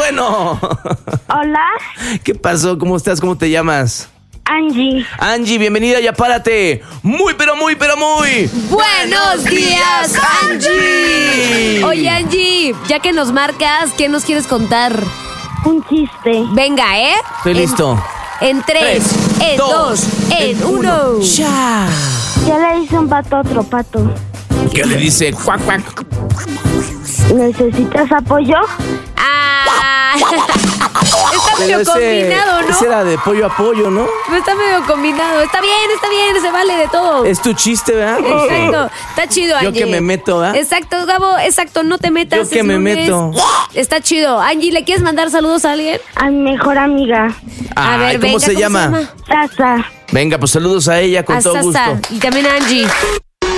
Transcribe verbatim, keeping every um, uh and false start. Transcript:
Bueno. Hola. ¿Qué pasó? ¿Cómo estás? ¿Cómo te llamas? Angie. Angie, bienvenida, ya párate. Muy, pero muy, pero muy. ¡Buenos días, Angie! Oye, Angie, ya que nos marcas, ¿qué nos quieres contar? Un chiste. Venga, ¿eh? Estoy En- listo. En tres, Tres, en dos, dos, en uno. ¡Ya! Ya le hice un pato a otro pato. ¿Qué le dice? Cuac, cuac. ¿Necesitas apoyo? Ah, está medio Pero ese- combinado, ¿no? Ese era de pollo a pollo, ¿no? No está medio combinado. Está bien, está bien, se vale de todo. Es tu chiste, ¿verdad? Exacto, está chido, Yo Angie. que me meto, ¿verdad? Exacto, Gabo, exacto, no te metas. Yo que es me lunes. meto. Está chido. Angie, ¿le quieres mandar saludos a alguien? A mi mejor amiga. A Ay, ver, ¿cómo venga, se llama? Sasa. Venga, pues saludos a ella con A todo Sasa gusto. y también a Angie.